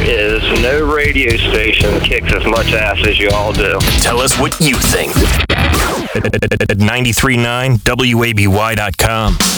is no radio station kicks as much ass as you all do. Tell us what you think at 93.9WABY.com.